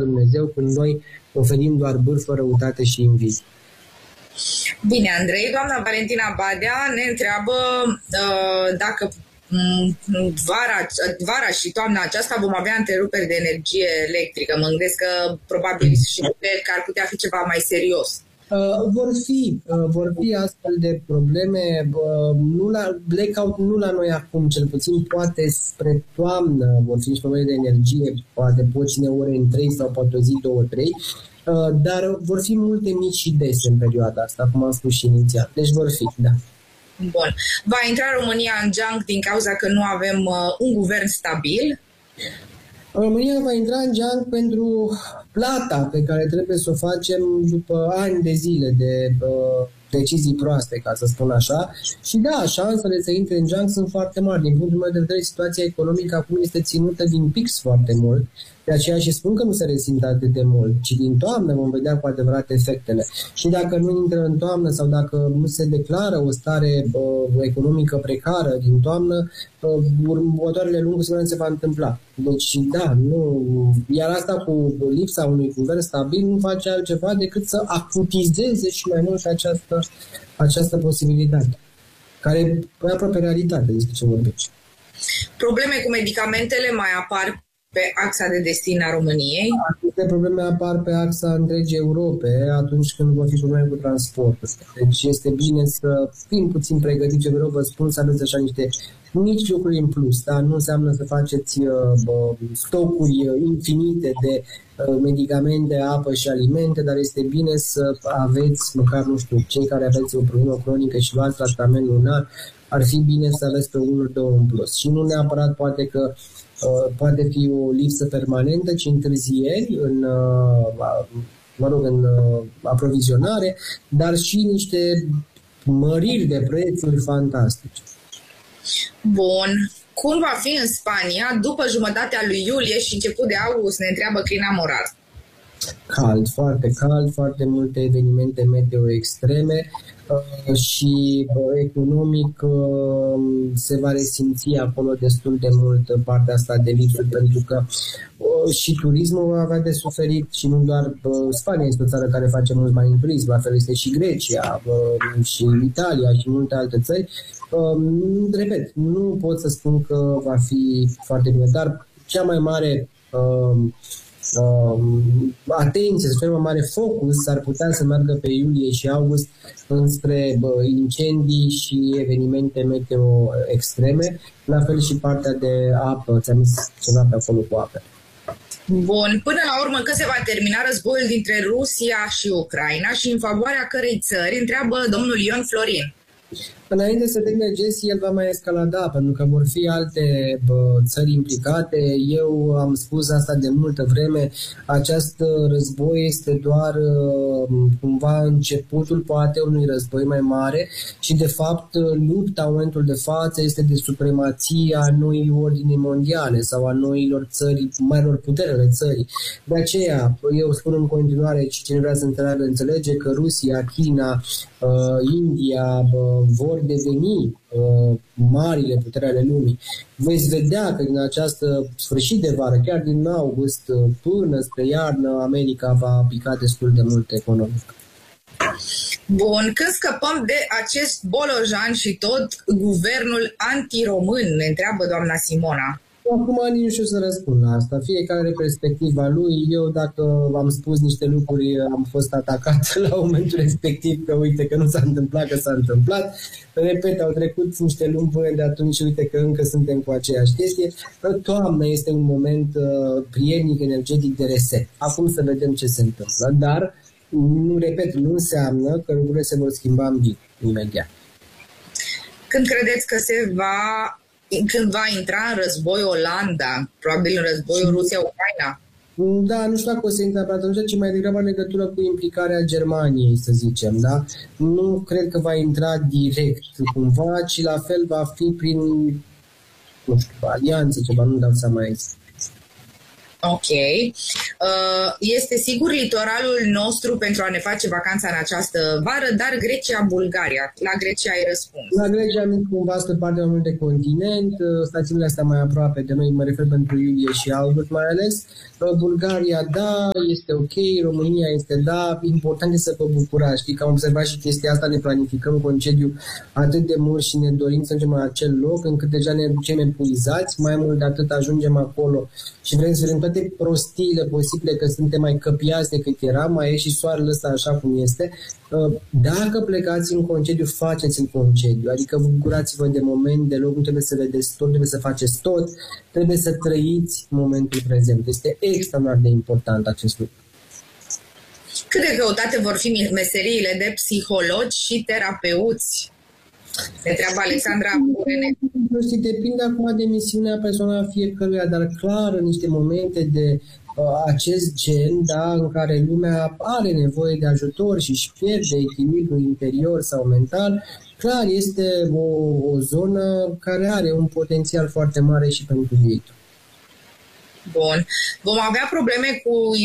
Dumnezeu când noi oferim doar bârfă, răutate și invidie. Bine, Andrei, doamna Valentina Badea ne întreabă dacă vara și toamna aceasta vom avea întreruperi de energie electrică. Mă gândesc că probabil și că ar putea fi ceva mai serios. Vor fi astfel de probleme, blackout nu la noi acum, cel puțin poate spre toamnă vor fi niște probleme de energie, poate pot ține ore în 3 sau poate o zi, 2-3, dar vor fi multe mici și dese în perioada asta, cum am spus și inițial. Deci vor fi, da. Bun. Va intra România în junk din cauza că nu avem un guvern stabil? România va intra în junk pentru plata pe care trebuie să o facem după ani de zile de decizii proaste, ca să spun așa. Și da, șansele să intre în junk sunt foarte mari. Din punctul meu de vedere, situația economică acum este ținută din pix foarte mult. De aceea și spun că nu se resimte atât de mult, ci din toamnă vom vedea cu adevărat efectele. Și dacă nu intră în toamnă sau dacă nu se declară o stare economică precară din toamnă, următoarele luni cu siguranță se va întâmpla. Deci da, nu. Iar asta cu lipsa unui guvern stabil nu face altceva decât să acutizeze și mai mult această posibilitate, care e aproape realitate despre ce vorbești. Probleme cu medicamentele mai apar pe axa de destin a României? Aceste probleme apar pe axa întregii Europe atunci când vor fi probleme cu transportul. Deci este bine să fim puțin pregătiți, ce vreau vă spun, să aveți așa niște mici lucruri în plus. Da? Nu înseamnă să faceți stocuri infinite de medicamente, apă și alimente, dar este bine să aveți, măcar, nu știu, cei care aveți o problemă cronică și luați tratament lunar, ar fi bine să aveți pe 1-2 în plus. Și nu neapărat poate fi o lipsă permanentă, ci întârzieri în aprovizionare, dar și niște măriri de prețuri fantastice. Bun. Cum va fi în Spania după jumătatea lui iulie și început de august, ne întreabă Crina Morar. Cald, foarte cald, foarte multe evenimente meteo extreme și economic se va resimți acolo destul de mult partea asta de lipsuri, pentru că și turismul va avea de suferit și nu doar Spania este o țară care face mult bani în turism, la fel este și Grecia și Italia și multe alte țări. Repet, nu pot să spun că va fi foarte bine, dar cea mai mare atenție, să mai mare focus ar putea să meargă pe iulie și august înspre incendii și evenimente meteo extreme, la fel și partea de apă, ți-am zis ceva pe acolo cu apă. Bun, până la urmă când se va termina războiul dintre Rusia și Ucraina și în favoarea cărei țări, întreabă domnul Ion Florin. Înainte să termine Jesse, el va mai escalada, pentru că vor fi alte țări implicate. Eu am spus asta de multă vreme. Acest război este doar cumva începutul, poate, unui război mai mare și, de fapt, lupta în momentul de față este de supremația noii ordini mondiale sau a noilor țări, marilor puteri ale țării. De aceea, eu spun în continuare și cine vrea să înțelege că Rusia, China, India vor deveni marile puteri ale lumii. Veți vedea că din această sfârșit de vară, chiar din august până spre iarnă, America va pica destul de mult economic. Bun, când scăpăm de acest bolojan și tot guvernul antiromân, ne întreabă doamna Simona. Acum nici nu știu să răspund la asta. Fiecare are perspectiva lui. Eu, dacă v-am spus niște lucruri, am fost atacat la momentul respectiv că uite că nu s-a întâmplat, că s-a întâmplat. Repet, au trecut niște luni până de atunci și uite că încă suntem cu aceeași chestie. Toamna este un moment prielnic, energetic de reset. Acum să vedem ce se întâmplă. Dar, repet, nu înseamnă că lucrurile se vor schimba în bine, imediat. Când credeți că când va intra în război Olanda, probabil în războiul Rusia-Ucraina? Da, nu știu dacă o să intre pe atunci, ci mai degrabă în legătură cu implicarea Germaniei, să zicem, da? Nu cred că va intra direct cumva, ci la fel va fi prin, nu știu, alianțe, ceva, nu dau seama aici. Ok. Este sigur litoralul nostru pentru a ne face vacanța în această vară, dar Grecia-Bulgaria. La Grecia ai răspuns. La Grecia am zis cumva spre partea mai mult de continent, stațiunile astea mai aproape de noi, mă refer pentru iulie și august mai ales. Bulgaria, da, este ok, România este da, important este să vă bucurați. Știi că am observat și chestia asta, ne planificăm concediu atât de mult și ne dorim să ajungem la acel loc, încât deja ne ducem epuizați, mai mult de atât ajungem acolo și vrem să vedem toate prostiile posibile, că suntem mai căpiați decât eram, mai e și soarele ăsta așa cum este. Dacă plecați în concediu, faceți-l concediu, adică bucurați-vă de moment, de loc, nu trebuie să vedeți tot, trebuie să faceți tot, trebuie să trăiți momentul prezent. Este extraordinar de important acest lucru. Cât de căutate vor fi meseriile de psihologi și terapeuți? Ne întreabă Alexandra Burene. Depinde acum de misiunea personală a fiecăruia, dar clar în niște momente de acest gen, da, în care lumea are nevoie de ajutor și își pierde echilibru interior sau mental, clar este o zonă care are un potențial foarte mare și pentru viitor. Bun. Vom avea probleme cu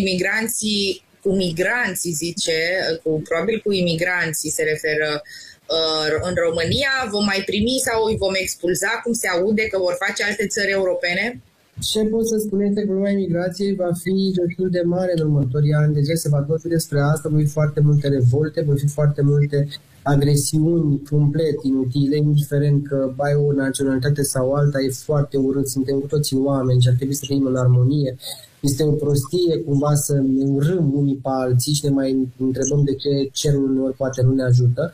migranții, zice, probabil cu imigranții se referă în România. Vom mai primi sau îi vom expulza, cum se aude că vor face alte țări europene? Ce pot să spun este că problema imigrației va fi destul de mare în următorii ani. Deja se va vorbi despre asta, vor fi foarte multe revolte, vor fi foarte multe agresiuni complet inutile, indiferent că ai o naționalitate sau alta, e foarte urât, suntem cu toții oameni și ar trebui să fim în armonie. Este o prostie cumva să ne urâm unii pe alții și ne mai întrebăm de ce cerul uneori poate nu ne ajută.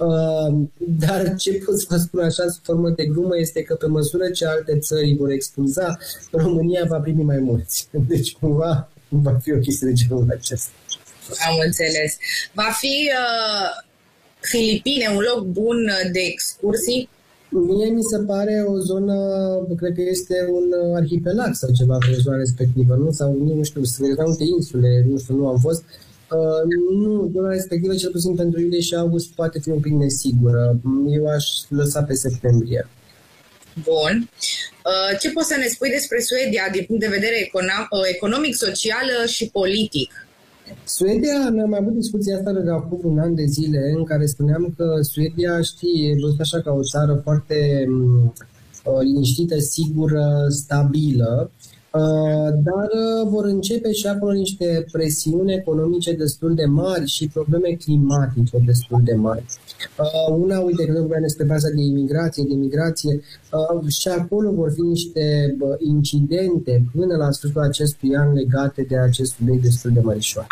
Dar ce pot să vă spun așa, sub formă de glumă, este că pe măsură ce alte țări vor expulza, România va primi mai mulți. Deci cumva va fi o chestie de genul acesta. Am înțeles. Va fi Filipine un loc bun de excursii? Mie mi se pare o zonă, cred că este un arhipelag sau ceva pe zona respectivă, nu? Sau nu știu, să vedem multe insule, nu știu, nu am fost. Nu, zona respectivă, cel puțin pentru iulie și august, poate fi un pic nesigură. Eu aș lăsa pe septembrie. Bun. Ce poți să ne spui despre Suedia din punct de vedere economic, social și politic? Suedia, noi am avut discuția asta de acum un an de zile în care spuneam că Suedia, știi, e văzut așa ca o țară foarte liniștită, sigură, stabilă, dar vor începe și acolo niște presiuni economice destul de mari și probleme climatice destul de mari. Una, uite, că vorbeam despre baza de migrație, și acolo vor fi niște incidente până la sfârșitul acestui an legate de acest subiect destul de mărișoare.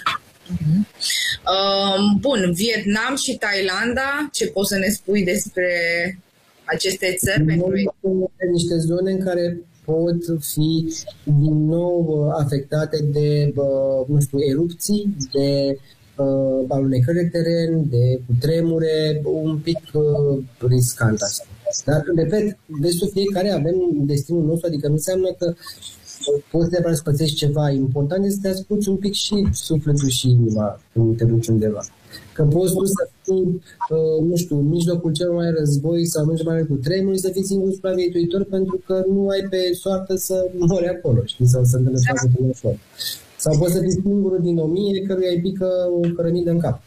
Bun, Vietnam și Thailanda, ce poți să ne spui despre aceste țări? Niște zone în care pot fi din nou afectate de, nu știu, erupții, de alunecări de teren, de cutremure, un pic riscant asta. Dar, repet, destul fiecare avem destinul nostru, adică nu înseamnă că poți să pățești ceva. Important este să te asculți un pic și sufletul și inima când te duci undeva. Că poți tu să fii, nu știu, în mijlocul cel mai război sau în mai cu tremuri, să fii singur supraviețuitor pentru că nu ai pe soartă să mori acolo, știi, sau să întâmple ceva cu tine. Sau poți să fii singurul din 1000 căruia îi pică o cărămidă în cap.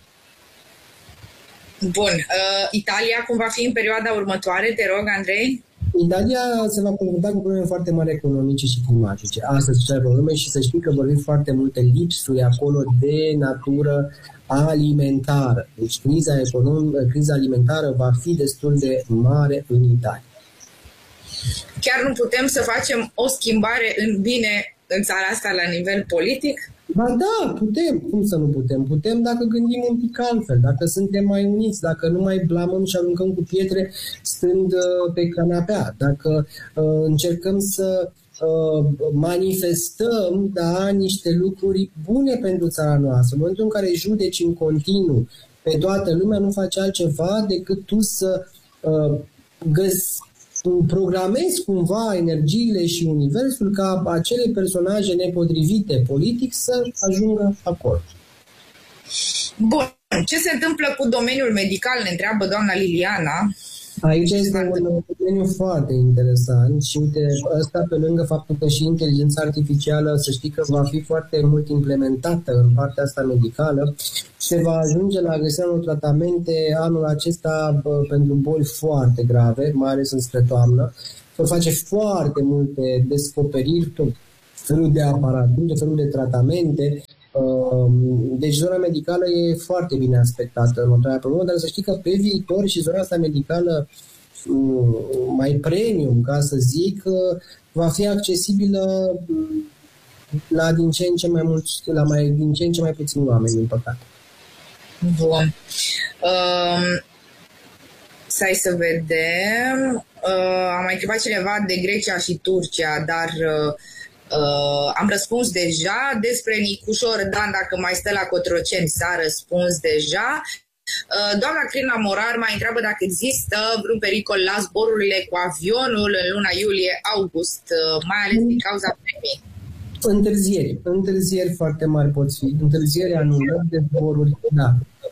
Bun. Italia, cum va fi în perioada următoare? Te rog, Andrei. Italia se va confrunta cu probleme foarte mari economice și climatice. Astăzi ce probleme și să știi că vor fi foarte multe lipsuri acolo de natură alimentară. Deci criza alimentară va fi destul de mare în Italia. Chiar nu putem să facem o schimbare în bine în țara asta la nivel politic? Ba da, putem. Cum să nu putem? Putem dacă gândim un pic altfel, dacă suntem mai uniți, dacă nu mai blamăm și aruncăm cu pietre stând pe canapea, dacă încercăm să manifestăm, da, niște lucruri bune pentru țara noastră. În momentul în care judeci în continuu pe toată lumea, nu faci altceva decât tu să programezi cumva energiile și universul ca acele personaje nepotrivite politic să ajungă acolo. Bun. Ce se întâmplă cu domeniul medical, ne întreabă doamna Liliana. Aici este un domeniu foarte interesant și uite, ăsta pe lângă faptul că și inteligența artificială, să știi că va fi foarte mult implementată în partea asta medicală, se va ajunge la găsirea unor tratamente anul acesta pentru boli foarte grave, mai ales înspre toamnă. Vor face foarte multe descoperiri, tot felul de aparatură, tot felul de tratamente. Deci zona medicală e foarte bine aspectată în următoarea problemă, dar să știi că pe viitor și zona asta medicală mai premium, ca să zic, va fi accesibilă la din ce în ce mai mulți, din ce în ce mai puțini oameni, din păcate. Bun. Stai să vedem. Am mai întrebat cineva de Grecia și Turcia, dar am răspuns deja. Despre Nicușor Dan, dacă mai stă la Cotroceni, s-a răspuns deja. Doamna Crina Morar mai întreabă dacă există vreun pericol la zborurile cu avionul în luna iulie-august, mai ales din cauza premiei. Întârzieri foarte mari pot fi. Întârzieri, anulări de zboruri, da.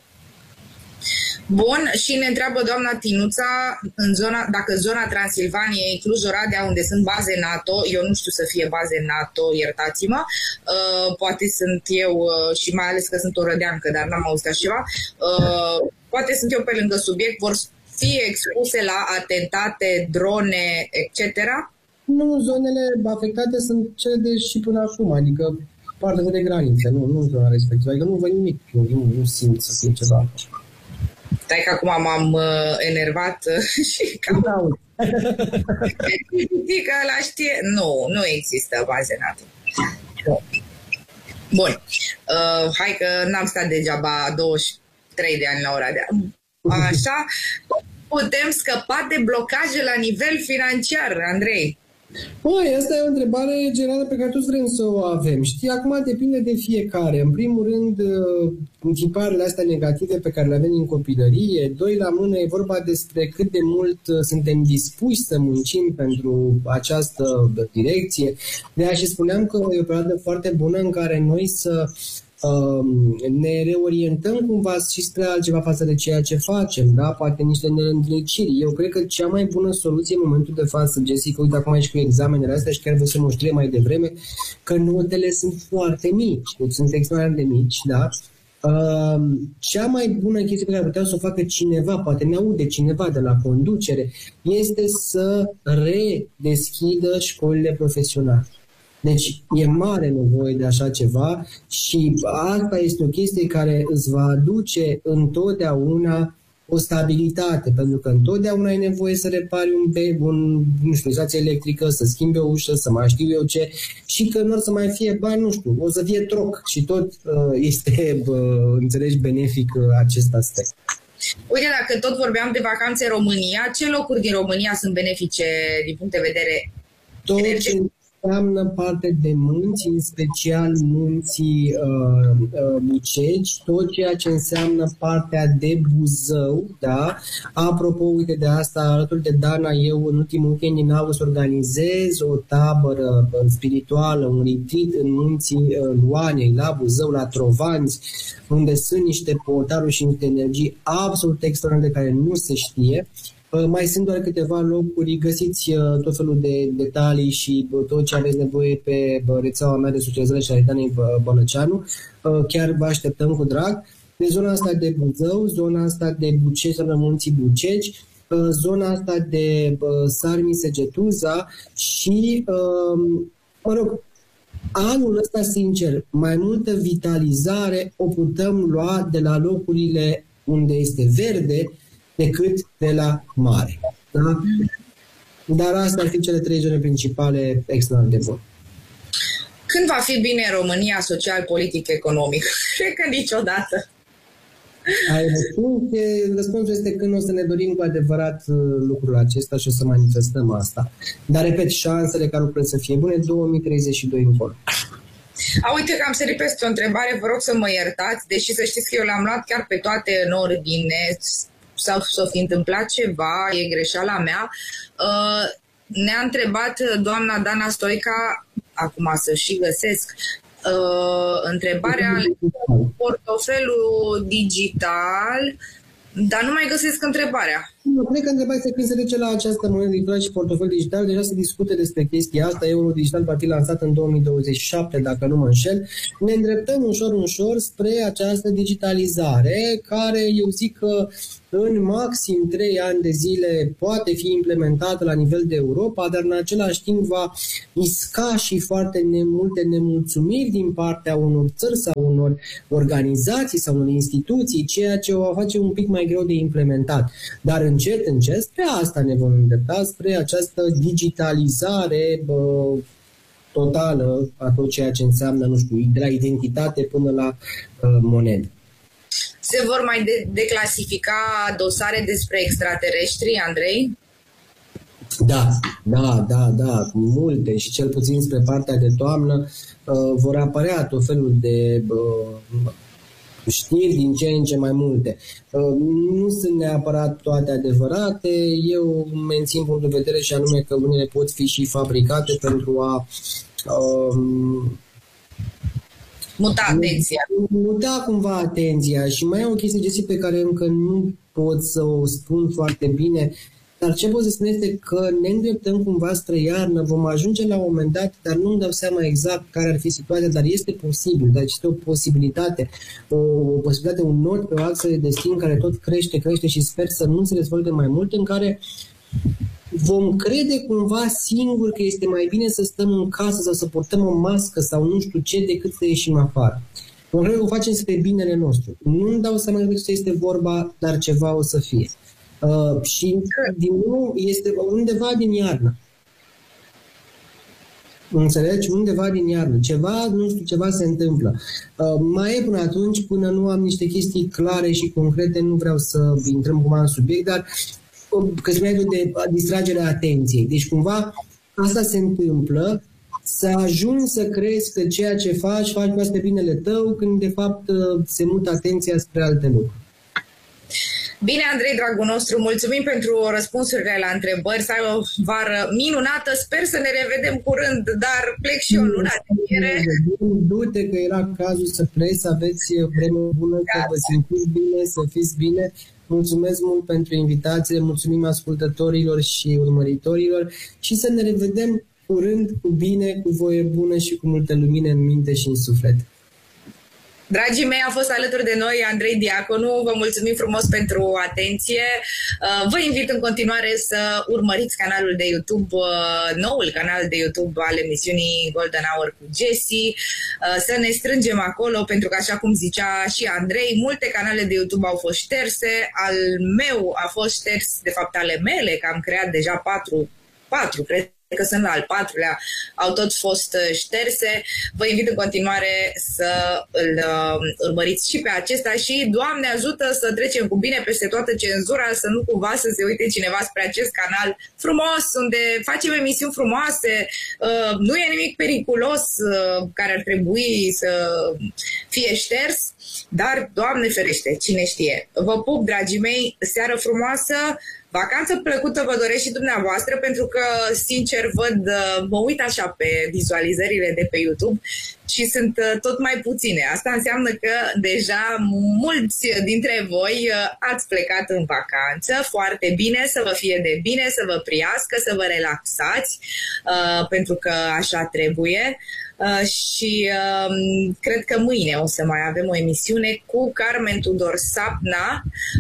Bun, și ne întreabă doamna Tinuța dacă zona Transilvaniei, Cluj-Oradea, unde sunt baze NATO, eu nu știu să fie baze NATO, iertați-mă, poate sunt eu și mai ales că sunt o rădeancă, dar n-am auzit așa ceva, poate sunt eu pe lângă subiect, vor fi expuse la atentate, drone, etc.? Nu, zonele afectate sunt cele de și până acum, adică partea de graniță, nu zona respectivă, adică nu văd nimic, nu simt să fie ceva. Stai că acum m-am enervat și cam... Că ăla știe... Nu există baze NATO. Bun. Hai că n-am stat degeaba 23 de ani la ora de... Așa, putem scăpa de blocaje la nivel financiar, Andrei? Păi, asta e o întrebare generală pe care toți vrem să o avem. Știi, acum depinde de fiecare. În primul rând, tiparele astea negative pe care le avem din copilărie. Doi la mână, e vorba despre cât de mult suntem dispuși să muncim pentru această direcție. De aceea și spuneam că e o perioadă foarte bună în care noi să ne reorientăm cumva și spre altceva față de ceea ce facem, da? Poate niște neîntâlniciri. Eu cred că cea mai bună soluție în momentul de față, Jessica, uite acum aici cu examenele astea și chiar vreau să mă știe mai devreme, că notele sunt foarte mici, deci sunt extraordinar de mici, da? Cea mai bună chestie pe care putea să o facă cineva, poate ne aude cineva de la conducere, este să redeschidă școlile profesionale. Deci e mare nevoie de așa ceva și asta este o chestie care îți va aduce întotdeauna o stabilitate, pentru că întotdeauna ai nevoie să repari o instalație electrică, să schimbi o ușă, să mai știu eu ce, și că nu o să mai fie bani, nu știu, o să fie troc și tot este, înțelegi, benefic acest aspect. Uite, dacă tot vorbeam de vacanțe în România, ce locuri din România sunt benefice din punct de vedere energetic? Înseamnă parte de munți, în special munții Bucegi, tot ceea ce înseamnă partea de Buzău, da? Apropo, uite de asta, alături de Dana, eu în ultimul weekend din august organizez o tabără spirituală, un retreat în munții Luanei, la Buzău, la Trovanți, unde sunt niște portaruri și niște energii absolut extraordinare de care nu se știe. Mai sunt doar câteva locuri, găsiți tot felul de detalii și tot ce aveți nevoie pe rețeaua mea de socializare și Aritanei Bălăceanu. Chiar vă așteptăm cu drag. De zona asta de Buzău, zona asta de Bucegi, zona munții Bucegi, zona asta de Sarmi Segetuza și, anul ăsta, sincer, mai multă vitalizare o putem lua de la locurile unde este verde, decât de la mare. Da? Dar astea ar fi cele 3 zone principale extraordinar de bune. Când va fi bine în România social, politic, economic? Cred că niciodată. Răspunsul este când o să ne dorim cu adevărat lucrul acesta și o să manifestăm asta. Dar, repet, șansele ca lucrurile să fie bune, 2032 încolo. Uite că am sărit peste o întrebare, vă rog să mă iertați, deși să știți că eu le-am luat chiar pe toate în ordine, sau s-o fi întâmplat ceva, e greșeala mea. Ne-a întrebat doamna Dana Stoica, acum să și găsesc, întrebarea portofelul digital, dar nu mai găsesc întrebarea. Cred că întrebarea este când se duce la această monedă digitală și portofel digital. Deja se discute despre chestia asta. Euro digital va fi lansat în 2027, dacă nu mă înșel. Ne îndreptăm ușor spre această digitalizare, care eu zic că în maxim 3 ani de zile poate fi implementată la nivel de Europa, dar în același timp va isca și foarte multe nemulțumiri din partea unor țări sau unor organizații sau unor instituții, ceea ce o va face un pic mai greu de implementat. Dar încet, spre asta ne vom îndrepta, spre această digitalizare totală a tot ceea ce înseamnă, nu știu, de la identitate până la monedă. Se vor mai declasifica dosare despre extraterestri, Andrei? Da, multe și cel puțin spre partea de toamnă vor apărea tot felul de știri din ce în ce mai multe. Nu sunt neapărat toate adevărate, eu mențin punctul de vedere și anume că unele pot fi și fabricate pentru a muta cumva atenția. Și mai e o chestie, Jessy, pe care încă nu pot să o spun foarte bine, dar ce pot să spun este că ne îndreptăm cumva spre iarnă, vom ajunge la un moment dat, dar nu-mi dau seama exact care ar fi situația, dar este posibil, dar este o posibilitate, un nod pe o axă de destin care tot crește și sper să nu se dezvolte mai mult, în care vom crede cumva singur că este mai bine să stăm în casă sau să portăm o mască sau nu știu ce decât să ieșim afară. Vom crede că o facem spre binele nostru. Nu-mi dau seama că este vorba, dar ceva o să fie. Și din nou este undeva din iarnă. Înțelegi? Undeva din iarnă. Ceva se întâmplă. Mai e până atunci, până nu am niște chestii clare și concrete, nu vreau să intrăm cumva în subiect, dar că spuneai de distragerea atenției. Deci cumva asta se întâmplă, să ajungi să crezi că ceea ce faci pe binele tău, când de fapt se mută atenția spre alte lucruri. Bine, Andrei, dragul nostru, mulțumim pentru răspunsurile la întrebări. Să ai o vară minunată. Sper să ne revedem curând, dar plec și eu luna de viere. Du-te că era cazul să pleci, să aveți vreme bună, să vă simțiți bine, să fiți bine. Mulțumesc mult pentru invitație, mulțumim ascultătorilor și urmăritorilor și să ne revedem curând cu bine, cu voie bună și cu multă lumină în minte și în suflet. Dragii mei, a fost alături de noi Andrei Diaconu, vă mulțumim frumos pentru atenție. Vă invit în continuare să urmăriți canalul de YouTube, noul canal de YouTube al emisiunii Golden Hour cu Jessy, să ne strângem acolo, pentru că, așa cum zicea și Andrei, multe canale de YouTube au fost șterse, al meu a fost șters, de fapt ale mele, că am creat deja patru, cred că sunt la al 4-lea, au tot fost șterse. Vă invit în continuare să îl urmăriți și pe acesta și Doamne ajută să trecem cu bine peste toată cenzura, să nu cumva să se uite cineva spre acest canal frumos, unde facem emisiuni frumoase, nu e nimic periculos care ar trebui să fie șters, dar Doamne ferește, cine știe. Vă pup, dragii mei, seară frumoasă, vacanță plăcută vă doresc și dumneavoastră, pentru că, sincer, mă uit așa pe vizualizările de pe YouTube și sunt tot mai puține. Asta înseamnă că deja mulți dintre voi ați plecat în vacanță. Foarte bine, să vă fie de bine, să vă priască, să vă relaxați, pentru că așa trebuie. Și cred că mâine o să mai avem o emisiune cu Carmen Tudor Sapna,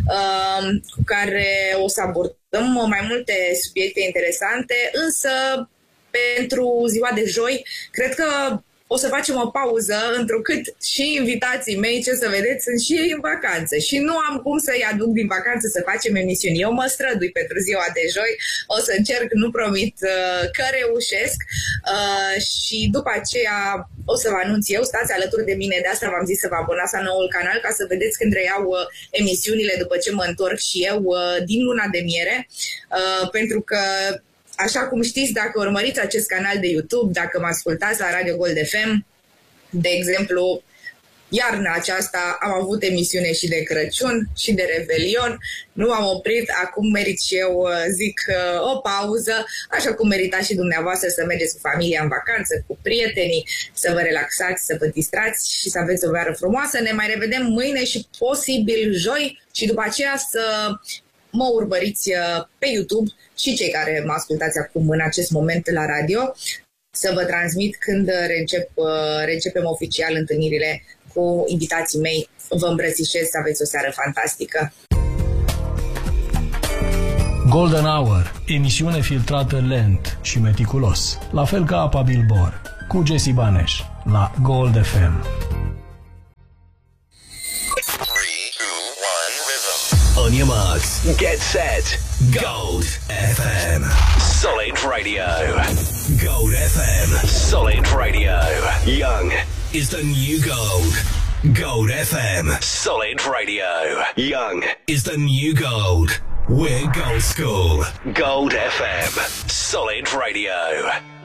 cu care o să abordăm mai multe subiecte interesante, însă pentru ziua de joi cred că o să facem o pauză, întrucât și invitații mei, ce să vedeți, sunt și ei în vacanță și nu am cum să-i aduc din vacanță să facem emisiuni. Eu mă strădui pentru ziua de joi, o să încerc, nu promit că reușesc, și după aceea o să vă anunț eu, stați alături de mine, de asta v-am zis să vă abonați la noul canal, ca să vedeți când reiau emisiunile după ce mă întorc și eu din luna de miere, pentru că, așa cum știți, dacă urmăriți acest canal de YouTube, dacă mă ascultați la Radio Gold FM, de exemplu, iarna aceasta am avut emisiune și de Crăciun și de Revelion, nu am oprit, acum merit și eu, zic, o pauză, așa cum meritați și dumneavoastră să mergeți cu familia în vacanță, cu prietenii, să vă relaxați, să vă distrați și să aveți o vară frumoasă. Ne mai revedem mâine și posibil joi și după aceea să mă urmăriți pe YouTube și cei care mă ascultați acum în acest moment la radio, să vă transmit când reîncepem oficial întâlnirile cu invitații mei. Vă îmbrățișez, să aveți o seară fantastică. Golden Hour, emisiune filtrată lent și meticulos, la fel ca apa Bilbor, cu Jesse Baneș, la Gold FM. 3, 2, 1, rhythm. On your marks, get set. Gold FM. Solid Radio. Gold FM. Solid Radio. Young is the new gold. Gold FM. Solid Radio. Young is the new gold. We're Gold School. Gold FM. Solid Radio.